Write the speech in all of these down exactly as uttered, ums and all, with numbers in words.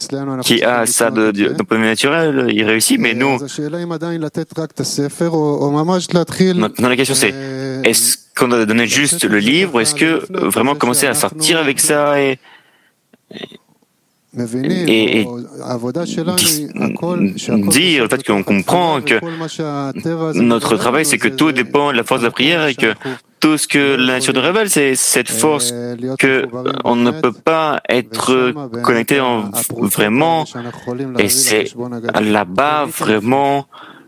qui a ça de, de, de premier naturel, il réussit, mais nous, maintenant la question c'est, est-ce qu'on doit donner juste le livre, ou est-ce que vraiment commencer à sortir avec ça et, et, et dire le fait qu'on comprend que notre travail c'est que tout dépend de la force de la prière et que tout ce que la nature nous révèle, c'est cette force que on ne peut pas être connecté en vraiment, et c'est là-bas vraiment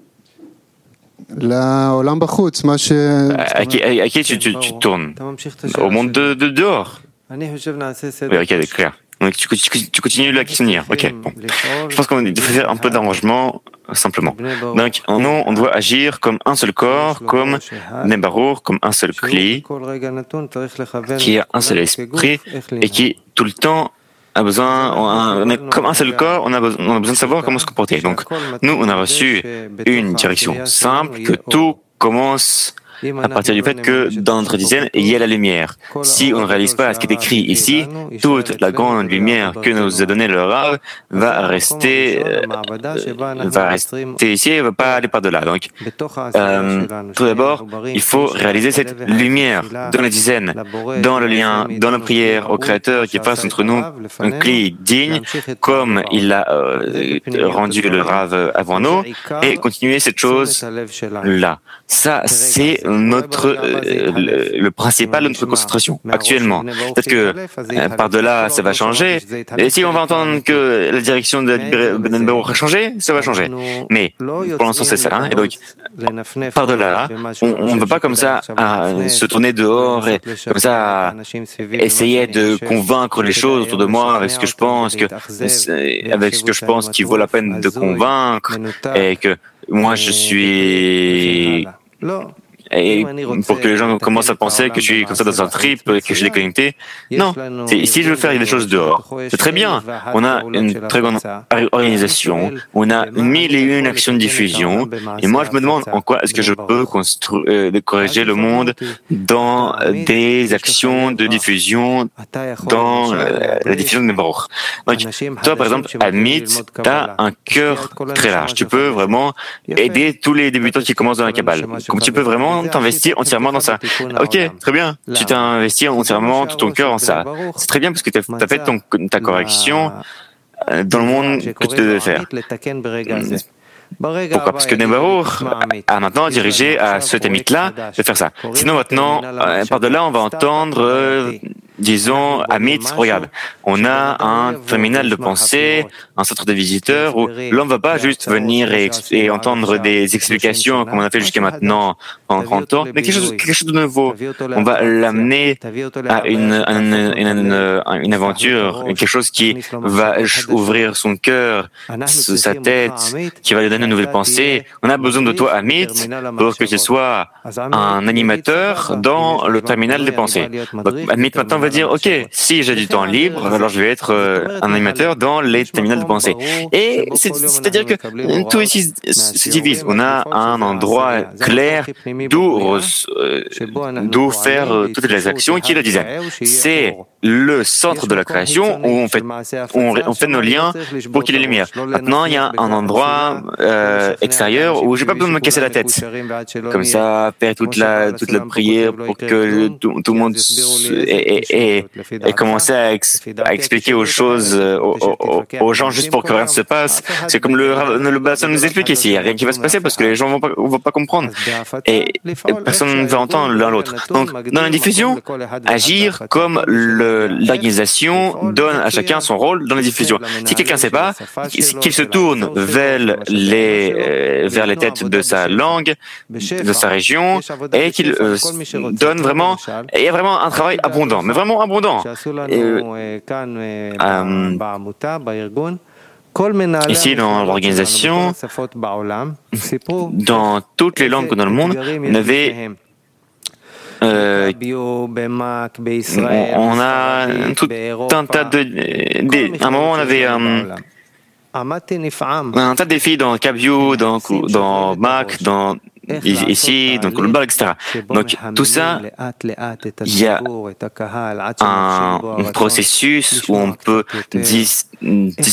à qui, à qui tu, tu, tu tournes au monde de, de dehors. Oui, ok, c'est clair. Donc tu, tu, tu continues la questionnaire. Ok, bon. Je pense qu'on doit faire un peu d'arrangement simplement. Donc nous, on doit agir comme un seul corps, comme Nebarour, comme un seul cli, qui a un seul esprit et qui tout le temps a besoin, on a, comme un seul corps, on a, besoin, on a besoin de savoir comment se comporter. Donc nous, on a reçu une direction simple, que tout commence à partir du fait que dans notre dizaine, il y a la lumière. Si on ne réalise pas ce qui est écrit ici, toute la grande lumière que nous a donnée le Rav va rester, euh, va rester ici et ne va pas aller par-delà. Donc, euh, tout d'abord, il faut réaliser cette lumière dans la dizaine, dans le lien, dans la prière au Créateur qui fasse entre nous un cli digne, comme il l'a euh, rendu le Rav avant nous, et continuer cette chose-là. Ça, c'est notre euh, le, le principal de notre concentration actuellement. Peut-être que euh, par-delà, ça va changer. Et si on va entendre que la direction de Ben Baruch a changé, ça va changer. Mais pour l'instant, c'est ça. Hein. Et donc, par-delà, on ne veut pas comme ça à se tourner dehors et comme ça à essayer de convaincre les choses autour de moi avec ce que je pense que avec ce que je pense qu'il vaut la peine de convaincre et que moi je suis et pour que les gens commencent à penser que je suis comme ça dans un trip, que je suis déconnecté. Non, c'est, ici je veux faire des choses dehors. C'est très bien. On a une très grande organisation, on a mille et une actions de diffusion, et moi je me demande en quoi est-ce que je peux construire, euh, corriger le monde dans des actions de diffusion, dans euh, la diffusion de mes baruch. Donc, toi par exemple, à Mitz, tu as un cœur très large. Tu peux vraiment aider tous les débutants qui commencent dans la Kabbale. Comme tu peux vraiment t'investir entièrement dans ça. Ok, très bien. Tu t'es investi entièrement tout ton cœur en ça. C'est très bien parce que tu as fait ton, ta correction dans le monde que tu devais faire. Pourquoi? Parce que Nebarour a maintenant dirigé à ce Amit-là de faire ça. Sinon maintenant, euh, par-delà, on va entendre, euh, disons, Amit, regarde, on a un terminal de pensée, un centre de visiteurs où l'homme ne va pas juste venir et, et entendre des explications comme on a fait jusqu'à maintenant pendant trente ans, mais quelque chose, quelque chose de nouveau. On va l'amener à une, une, une, une aventure, quelque chose qui va ouvrir son cœur, sa tête, qui va lui donner une nouvelle pensée. On a besoin de toi, Amit, pour que tu sois un animateur dans le terminal des pensées. Donc, Amit maintenant va dire, ok, si j'ai du temps libre, alors je vais être euh, un animateur dans les terminals de pensée. Et c'est, c'est-à-dire que tout ici se divise. On a un endroit clair d'où, euh, d'où faire euh, toutes les actions qui le disaient. C'est le centre de la création où on fait, on, on fait nos liens pour qu'il y ait lumière. Maintenant, il y a un endroit euh, extérieur où j'ai pas besoin de me casser la tête. Comme ça, faire toute la toute la prière pour que tout, tout le monde ait, ait, ait commencé à, ex, à expliquer aux choses aux, aux, aux gens juste pour que rien ne se passe. C'est comme le le Bassan nous explique ici, il n'y a rien qui va se passer parce que les gens vont pas vont pas comprendre et, et personne ne va entendre l'un l'autre. Donc, dans la diffusion, agir comme le l'organisation donne à chacun son rôle dans la diffusion. Si quelqu'un ne sait pas, qu'il se tourne vers les, euh, vers les têtes de sa langue, de sa région, et qu'il euh, donne vraiment, et il y a vraiment un travail abondant, mais vraiment abondant. Et, euh, ici, dans l'organisation, dans toutes les langues dans le monde, on avait Euh, on a tout un tas de, de à un moment on avait um, un tas de défis dans Kabyu, dans dans Mac, dans ici, donc le bar, et cetera. Donc tout ça, il y a un, un processus où on peut dis,